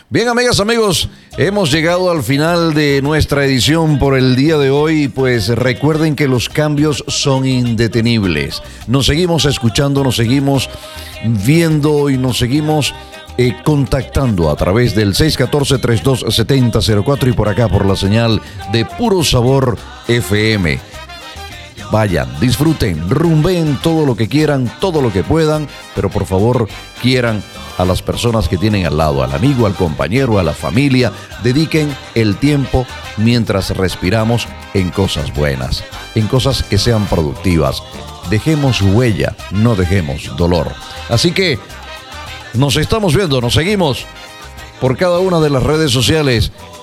Bien, amigas, amigos, hemos llegado al final de nuestra edición por el día de hoy. Pues recuerden que los cambios son indetenibles. Nos seguimos escuchando, nos seguimos viendo y nos seguimos contactando a través del 614-3270-04 y por acá por la señal de Puro Sabor FM. Vayan, disfruten, rumbeen todo lo que quieran, todo lo que puedan, pero por favor quieran a las personas que tienen al lado, al amigo, al compañero, a la familia. Dediquen el tiempo mientras respiramos en cosas buenas, en cosas que sean productivas. Dejemos huella, no dejemos dolor. Así que nos estamos viendo, nos seguimos por cada una de las redes sociales